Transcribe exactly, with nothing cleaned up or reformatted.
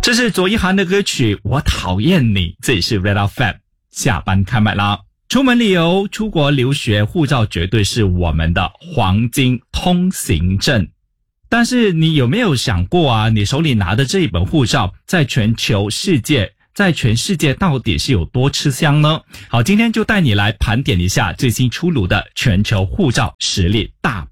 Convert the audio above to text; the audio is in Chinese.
这是左一涵的歌曲《我讨厌你》，这里是 Red F M， 下班开麦啦！出门旅游、出国留学，护照绝对是我们的黄金通行证。但是你有没有想过啊，你手里拿的这一本护照，在全球世界，在全世界到底是有多吃香呢？好，今天就带你来盘点一下最新出炉的全球护照实力大